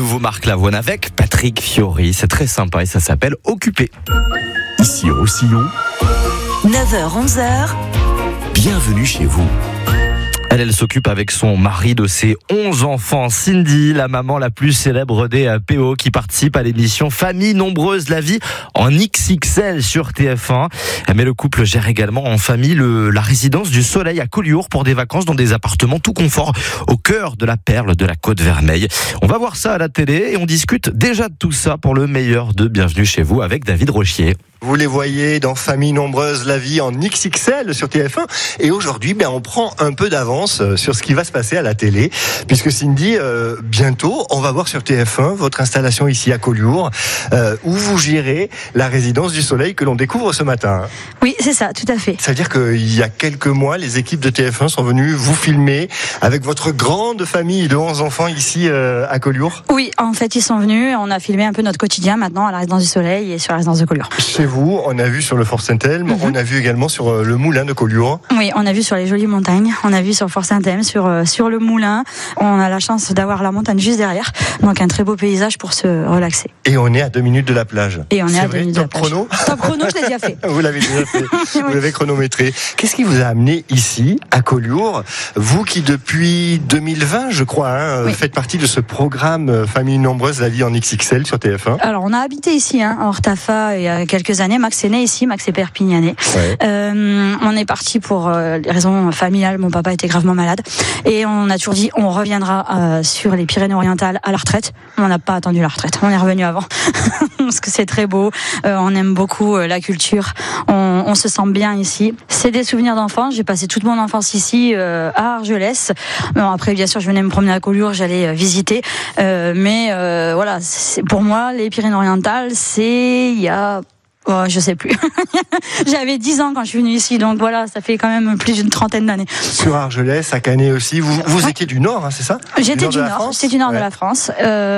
nouveau Marc Lavoine avec Patrick Fiori. C'est très sympa et ça s'appelle Occupé. Ici Roussillon, 9h-11h, bienvenue chez vous. Elle s'occupe avec son mari de ses 11 enfants. Cindy, la maman la plus célèbre des PO, qui participe à l'émission Famille nombreuse, la vie en XXL sur TF1. Mais le couple gère également en famille la résidence du Soleil à Collioure pour des vacances dans des appartements tout confort au cœur de la perle de la Côte Vermeille. On va voir ça à la télé et on discute déjà de tout ça pour le meilleur de Bienvenue chez vous avec David Rochier. Vous les voyez dans Famille nombreuse, la vie en XXL sur TF1. Et aujourd'hui, on prend un peu d'avance sur ce qui va se passer à la télé. Puisque Cindy, bientôt, on va voir sur TF1 votre installation ici à Collioure, où vous gérez la résidence du Soleil que l'on découvre ce matin. Oui, c'est ça, tout à fait. Ça veut dire qu'il y a quelques mois, les équipes de TF1 sont venues vous filmer avec votre grande famille de 11 enfants ici à Collioure. Oui, en fait, ils sont venus. On a filmé un peu notre quotidien maintenant à la résidence du Soleil et sur la résidence de Collioure. Chez vous, on a vu sur le Fort Saint-Elme, on a vu également sur le moulin de Collioure. Oui, on a vu sur les jolies montagnes, on a vu sur Fort Saint-Elme, sur le moulin. On a la chance d'avoir la montagne juste derrière, donc un très beau paysage pour se relaxer. Et on est à 2 minutes de la plage. Et on est à 2 minutes de la plage. Top chrono ? Top chrono, je l'ai déjà fait. Vous l'avez déjà fait, Oui. vous l'avez chronométré. Qu'est-ce qui vous a amené ici, à Collioure ? Vous qui depuis 2020, je crois, Oui. faites partie de ce programme Famille nombreuse, la vie en XXL sur TF1. Alors, on a habité ici, en Hortafa, il y a quelques années. Max est né ici, Max est perpignanais. Ouais. On est parti pour des raisons familiales. Mon papa était gravement malade. Et on a toujours dit, on reviendra sur les Pyrénées-Orientales à la retraite. On n'a pas attendu la retraite. On est revenu avant. Parce que c'est très beau. On aime beaucoup la culture. On se sent bien ici. C'est des souvenirs d'enfance. J'ai passé toute mon enfance ici, à Argelès. Bon, après, bien sûr, je venais me promener à Collioure, j'allais visiter. Mais voilà, pour moi, les Pyrénées-Orientales, c'est il y a... Oh, je sais plus. J'avais 10 ans quand je suis venue ici, donc voilà, ça fait quand même plus d'une trentaine d'années. Sur Argelès, à Canet aussi. Vous étiez du Nord, c'est ça ? J'étais du Nord, c'était du Nord de la France.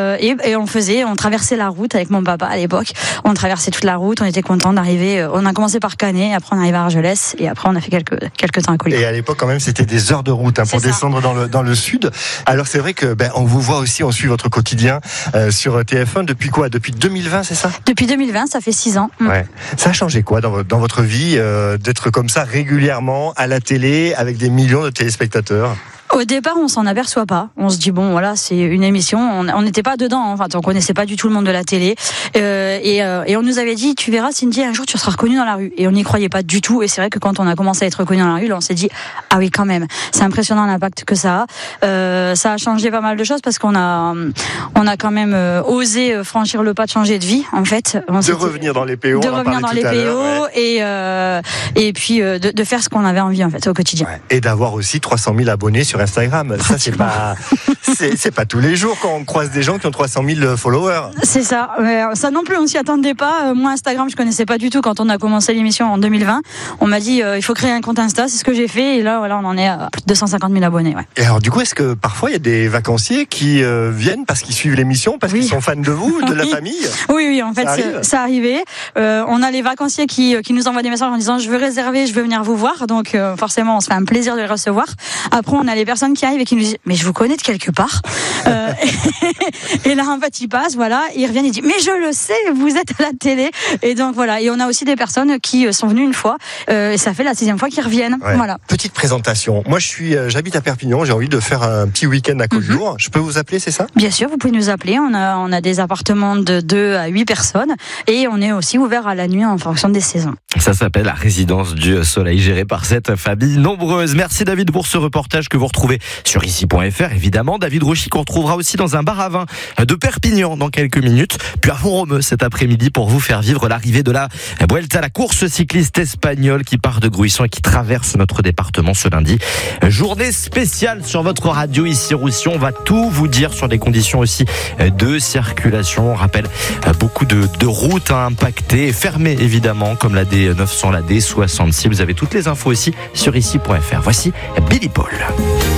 Et on traversait la route avec mon papa à l'époque. On traversait toute la route, on était contents d'arriver. On a commencé par Canet, après on arrivait à Argelès, et après on a fait quelques temps à Collioure. Et à l'époque, quand même, c'était des heures de route pour descendre dans le sud. Alors c'est vrai que on vous voit aussi, on suit votre quotidien sur TF1 depuis quoi ? Depuis 2020, c'est ça ? Depuis 2020, ça fait 6 ans. Ouais. Ça a changé quoi dans votre vie d'être comme ça régulièrement à la télé avec des millions de téléspectateurs ? Au départ, on s'en aperçoit pas. On se dit bon, voilà, c'est une émission. On n'était pas dedans. Enfin, on connaissait pas du tout le monde de la télé. Et on nous avait dit, tu verras, Cindy, un jour tu seras reconnue dans la rue. Et on n'y croyait pas du tout. Et c'est vrai que quand on a commencé à être reconnue dans la rue, là, on s'est dit, ah oui, quand même. C'est impressionnant l'impact que ça a. Ça a changé pas mal de choses parce qu'on a quand même osé franchir le pas de changer de vie, en fait. De revenir dans les PO. De revenir dans les PO et puis de faire ce qu'on avait envie en fait au quotidien. Ouais. Et d'avoir aussi 300 000 abonnés sur Instagram. Ça, c'est pas tous les jours qu'on croise des gens qui ont 300 000 followers. C'est ça. Ça non plus, on s'y attendait pas. Moi, Instagram, je connaissais pas du tout quand on a commencé l'émission en 2020. On m'a dit, il faut créer un compte Insta. C'est ce que j'ai fait. Et là, voilà, on en est à plus de 250 000 abonnés. Ouais. Et alors, du coup, est-ce que parfois il y a des vacanciers qui viennent parce qu'ils suivent l'émission, parce qu'ils sont fans de vous, de la famille ? Oui, en fait, ça arrivait. On a les vacanciers qui nous envoient des messages en disant, je veux réserver, je veux venir vous voir. Donc, forcément, on se fait un plaisir de les recevoir. Après, on a les personnes qui arrivent et qui nous disent, mais je vous connais de quelque part. Et là, en fait, ils passent, voilà, ils reviennent, ils disent, mais je le sais, vous êtes à la télé. Et donc, voilà. Et on a aussi des personnes qui sont venues une fois, et ça fait la 6e fois qu'ils reviennent. Ouais. Voilà. Petite présentation. Moi, j'habite à Perpignan, j'ai envie de faire un petit week-end à Collioure. Je peux vous appeler, c'est ça ? Bien sûr, vous pouvez nous appeler. On a des appartements de 2 à 8 personnes. Et on est aussi ouvert à la nuit en fonction des saisons. Ça s'appelle la résidence du Soleil, gérée par cette famille nombreuse. Merci David pour ce reportage que vous retrouvez sur ici.fr. Évidemment, David Rochier qu'on retrouvera aussi dans un bar à vin de Perpignan dans quelques minutes. Puis à Font-Romeu cet après-midi pour vous faire vivre l'arrivée de la Vuelta, la course cycliste espagnole qui part de Gruissan et qui traverse notre département ce lundi. Journée spéciale sur votre radio ici Roussillon. On va tout vous dire sur les conditions aussi de circulation. On rappelle beaucoup de routes impactées, fermées évidemment, comme la D900, la D66. Vous avez toutes les infos aussi sur ici.fr. Voici Billy Paul.